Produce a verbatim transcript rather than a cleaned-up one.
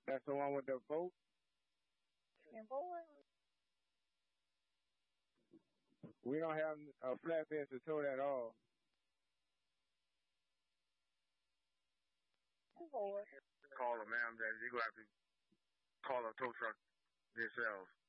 That's the one with the boat? Yeah, boy. We don't have a flatbed to tow that off. Boy. Call them, man. You're going to have to call a tow truck yourself.